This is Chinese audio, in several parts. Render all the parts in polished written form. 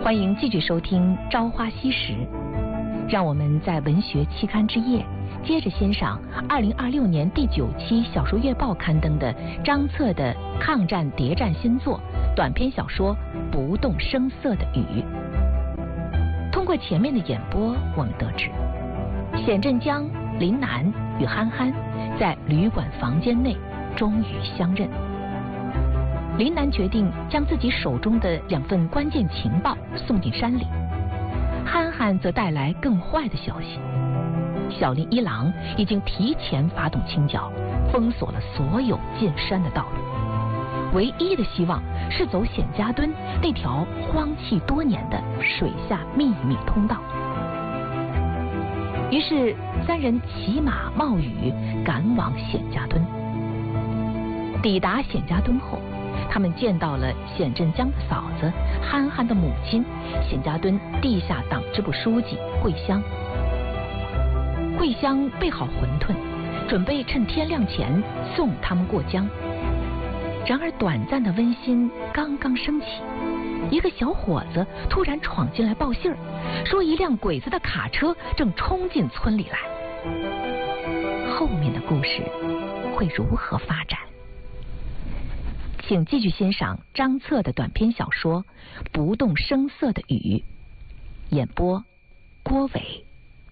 欢迎继续收听《朝花夕拾》，让我们在文学期刊之夜接着欣赏2026年第9期《小说月报》刊登的张策的抗战谍战新作短篇小说《不动声色的雨》。通过前面的演播，我们得知冼振江、林楠与憨憨在旅馆房间内终于相认。林楠决定将自己手中的2份关键情报送进山里，憨憨则带来更坏的消息：小林一郎已经提前发动清剿，封锁了所有进山的道路，唯一的希望是走冼家墩那条荒弃多年的水下秘密通道。于是3人骑马冒雨赶往冼家墩。抵达冼家墩后，他们见到了冼振江的嫂子、憨憨的母亲、冼家墩地下党支部书记桂香。桂香备好馄饨，准备趁天亮前送他们过江。然而短暂的温馨刚刚升起，一个小伙子突然闯进来报信儿，说一辆鬼子的卡车正冲进村里来。后面的故事会如何发展？请继续欣赏张策的短篇小说《不动声色的雨》，演播郭伟。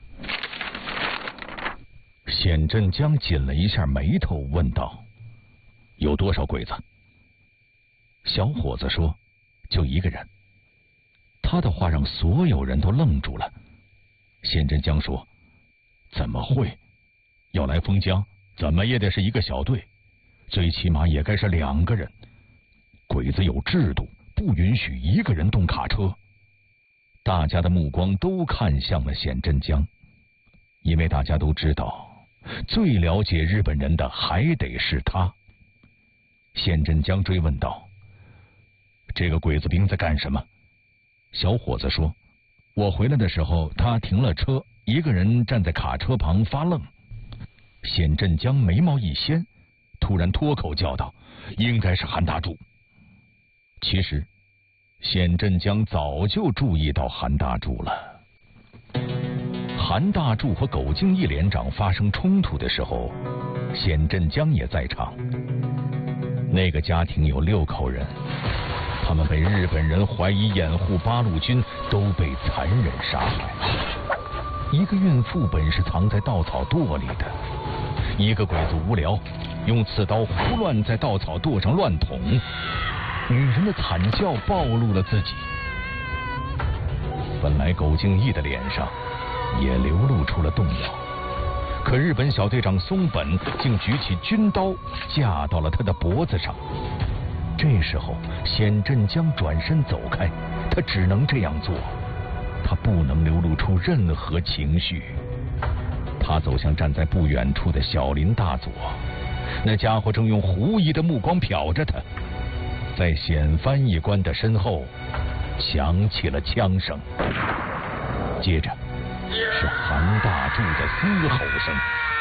冼振江紧了一下眉头，问道：“有多少鬼子？”小伙子说：“就1个人。”他的话让所有人都愣住了。冼振江说：“怎么会？要来封疆，怎么也得是1个小队，最起码也该是2个人。鬼子有制度，不允许1个人动卡车。”大家的目光都看向了冼振江，因为大家都知道，最了解日本人的还得是他。冼振江追问道：“这个鬼子兵在干什么？”小伙子说：“我回来的时候，他停了车，1个人站在卡车旁发愣。”冼振江眉毛一掀，突然脱口叫道：“应该是韩大柱。”其实冼振江早就注意到韩大柱了。韩大柱和苟敬义连长发生冲突的时候，冼振江也在场。那个家庭有6口人，他们被日本人怀疑掩护八路军，都被残忍杀害。一个孕妇本是藏在稻草垛里的，一个鬼子无聊，用刺刀胡乱在稻草垛上乱捅，女人的惨叫暴露了自己。本来苟敬义的脸上也流露出了动摇，可日本小队长松本竟举起军刀架到了他的脖子上。这时候冼振江转身走开，他只能这样做，他不能流露出任何情绪。他走向站在不远处的小林大佐，那家伙正用狐疑的目光瞟着他。在冼翻译官的身后响起了枪声，接着是韩大柱的嘶吼声。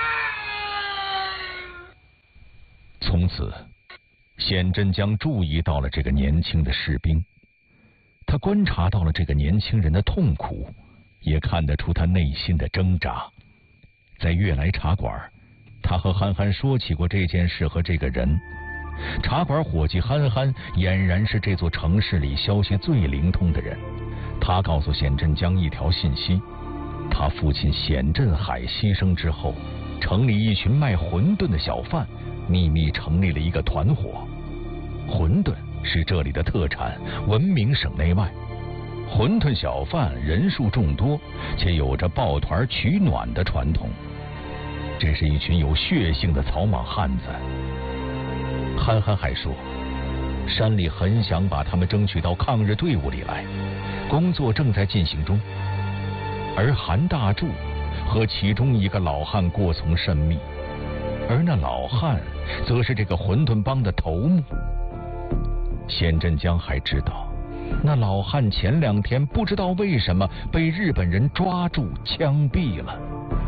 从此冼振江注意到了这个年轻的士兵，他观察到了这个年轻人的痛苦，也看得出他内心的挣扎。在悦来茶馆，他和憨憨说起过这件事和这个人。茶馆伙计憨憨俨然是这座城市里消息最灵通的人，他告诉冼振江一条信息：他父亲冼振海牺牲之后，城里一群卖馄饨的小贩秘密成立了一个团伙。馄饨是这里的特产，闻名省内外。馄饨小贩人数众多，且有着抱团取暖的传统。这是一群有血性的草莽汉子。憨憨还说，山里很想把他们争取到抗日队伍里来，工作正在进行中。而韩大柱和其中一个老汉过从甚密，而那老汉则是这个馄饨帮的头目。冼振江还知道，那老汉前2天不知道为什么被日本人抓住枪毙了。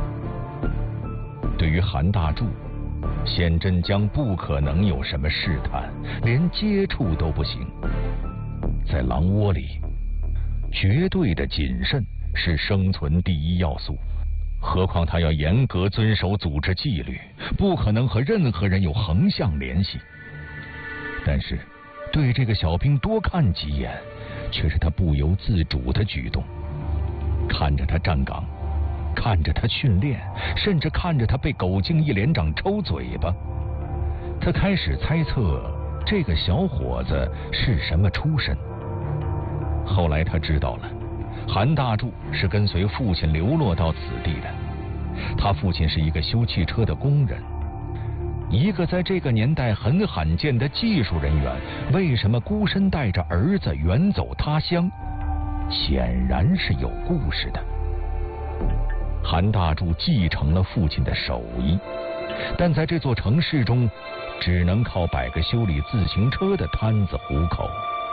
对于韩大柱，冼振江不可能有什么试探，连接触都不行。在狼窝里， 绝对的谨慎是生存第一要素。何况他要严格遵守组织纪律，不可能和任何人有横向联系。但是对这个小兵多看几眼，却是他不由自主的举动。看着他站岗，看着他训练，甚至看着他被狗敬一连长抽嘴巴，他开始猜测这个小伙子是什么出身。后来他知道了，韩大柱是跟随父亲流落到此地的，他父亲是一个修汽车的工人。一个在这个年代很罕见的技术人员，为什么孤身带着儿子远走他乡？显然是有故事的。韩大柱继承了父亲的手艺，但在这座城市中，只能靠摆个修理自行车的摊子糊口。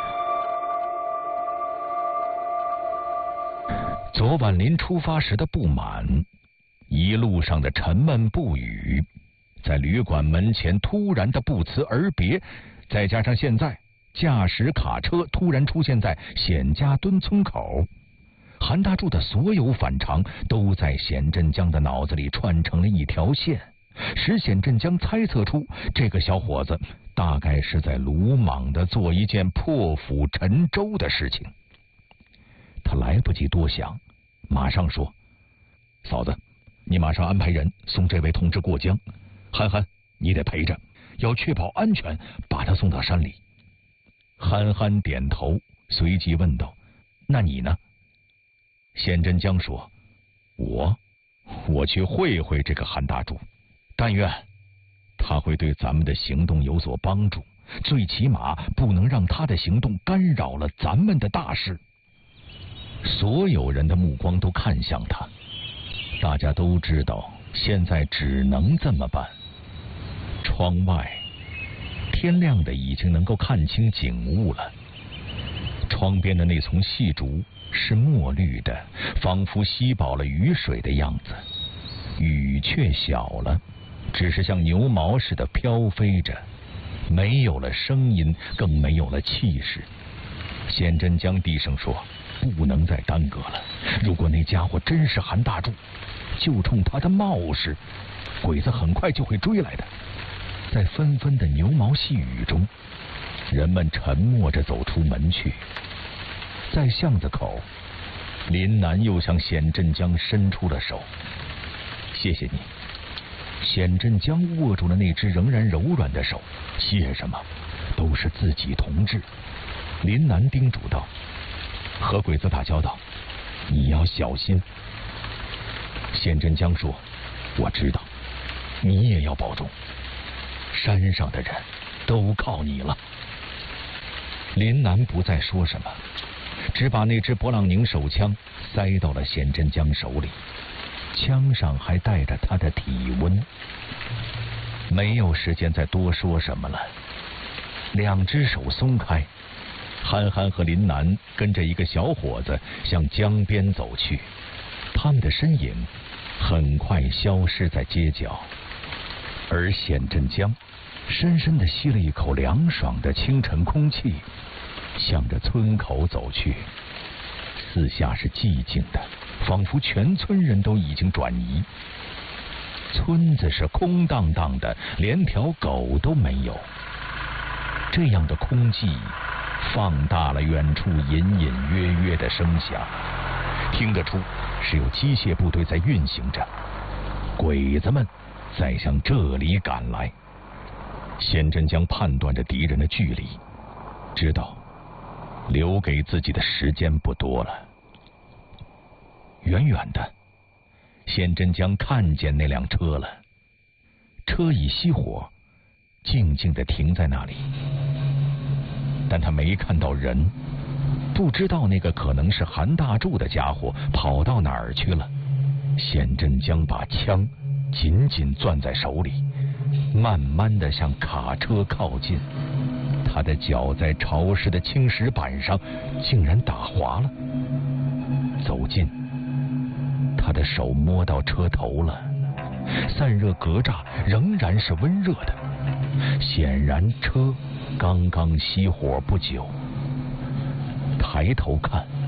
昨晚临出发时的不满，一路上的沉闷不语，在旅馆门前突然的不辞而别，再加上现在驾驶卡车突然出现在显家墩村口，韩大柱的所有反常都在显振江的脑子里串成了一条线，使显振江猜测出这个小伙子大概是在鲁莽地做一件破釜沉舟的事情。他来不及多想，马上说：“嫂子，你马上安排人送这位同志过江。憨憨，你得陪着，要确保安全，把他送到山里。”憨憨点头，随即问道：“那你呢？”显振江说：“我去会会这个韩大柱，但愿他会对咱们的行动有所帮助，最起码不能让他的行动干扰了咱们的大事。”所有人的目光都看向他，大家都知道现在只能这么办。窗外天亮的已经能够看清景物了，窗边的那丛细竹是墨绿的，仿佛吸饱了雨水的样子，雨却小了，只是像牛毛似的飘飞着，没有了声音，更没有了气势。显振江低声说：“不能再耽搁了，如果那家伙真是韩大柱，就冲他的冒失，鬼子很快就会追来的。”在纷纷的牛毛细雨中，人们沉默着走出门去。在巷子口，林南又向显振江伸出了手：“谢谢你。”显振江握住了那只仍然柔软的手：“谢什么？都是自己同志。”林南叮嘱道：“和鬼子打交道，你要小心。”显振江说：“我知道，你也要保重。山上的人都靠你了。”林南不再说什么，只把那支勃朗宁手枪塞到了显振江手里，枪上还带着他的体温。没有时间再多说什么了，两只手松开，憨憨和林南跟着一个小伙子向江边走去，他们的身影很快消失在街角。而显振江深深地吸了一口凉爽的清晨空气，向着村口走去。四下是寂静的，仿佛全村人都已经转移。村子是空荡荡的，连条狗都没有。这样的空寂放大了远处隐隐约约的声响，听得出是有机械部队在运行着，鬼子们在向这里赶来。显振江判断着敌人的距离，知道留给自己的时间不多了。远远的，显振江看见那辆车了，车已熄火，静静地停在那里。但他没看到人，不知道那个可能是韩大柱的家伙跑到哪儿去了。显振江把枪紧紧攥在手里，慢慢地向卡车靠近。他的脚在潮湿的青石板上竟然打滑了。走近，他的手摸到车头了，散热格栅仍然是温热的，显然车刚刚熄火不久。抬头看，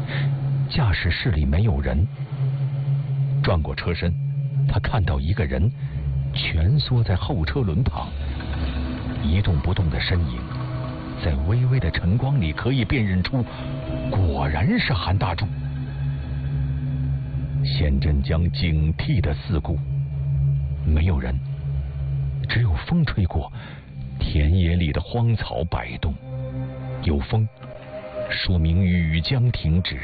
驾驶室里没有人。转过车身，他看到一个人蜷缩在后车轮旁，一动不动的身影在微微的晨光里可以辨认出，果然是韩大柱。县真江警惕的四顾，没有人，只有风吹过，田野里的荒草摆动，有风说明雨将停止。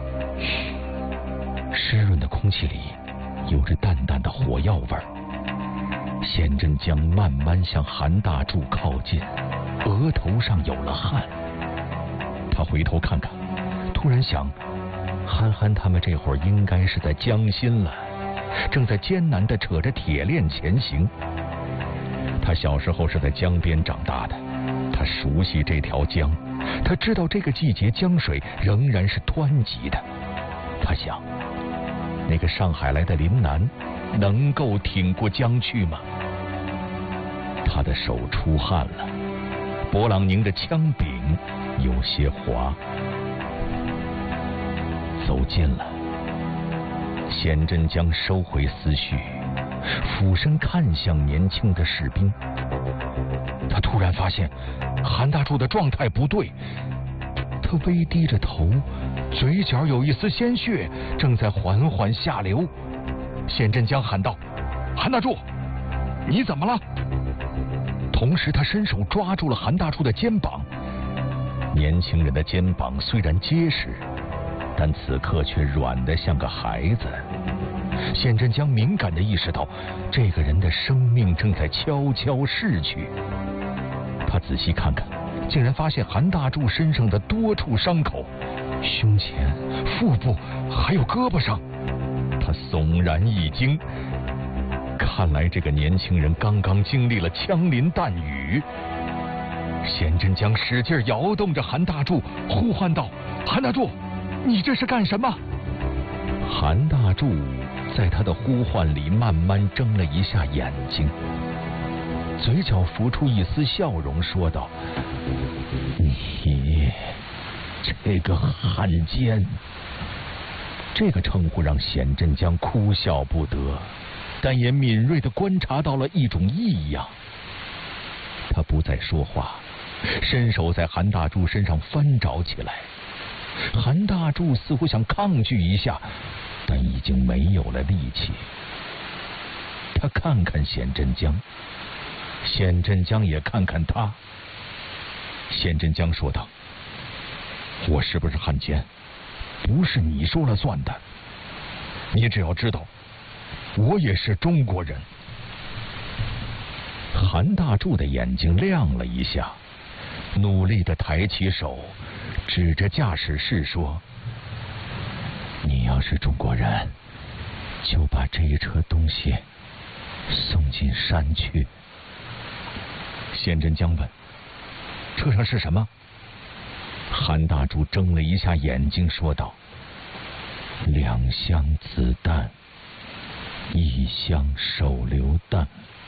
湿润的空气里有着淡淡的火药味儿。县真江慢慢向韩大柱靠近，额头上有了汗。他回头看看，突然想，憨憨他们这会儿应该是在江心了，正在艰难地扯着铁链前行。他小时候是在江边长大的，他熟悉这条江，他知道这个季节江水仍然是湍急的。他想，那个上海来的林南能够挺过江去吗？他的手出汗了，勃朗宁的枪柄有些滑。走近了，县真江收回思绪，俯身看向年轻的士兵。他突然发现韩大柱的状态不对，他微低着头，嘴角有一丝鲜血正在缓缓下流。县真江喊道：“韩大柱，你怎么了？”同时他伸手抓住了韩大柱的肩膀。年轻人的肩膀虽然结实，但此刻却软得像个孩子。县真江敏感地意识到，这个人的生命正在悄悄逝去。他仔细看看，竟然发现韩大柱身上的多处伤口，胸前、腹部还有胳膊上。他悚然一惊，看来这个年轻人刚刚经历了枪林弹雨。县真江使劲摇动着韩大柱，呼唤道：“韩大柱，你这是干什么？”韩大柱在他的呼唤里慢慢睁了一下眼睛，嘴角浮出一丝笑容，说道：“你这个汉奸。”这个称呼让县真江哭笑不得，但也敏锐地观察到了一种异样。他不再说话，伸手在韩大柱身上翻找起来。韩大柱似乎想抗拒一下，但已经没有了力气。他看看县真江，县真江也看看他。县真江说道：“我是不是汉奸，不是你说了算的。你只要知道，我也是中国人。”韩大柱的眼睛亮了一下，努力地抬起手，指着驾驶室说：“你要是中国人，就把这一车东西送进山去。”县真江问：“车上是什么？”韩大柱睁了一下眼睛，说道：“2箱子弹，1箱手榴弹。”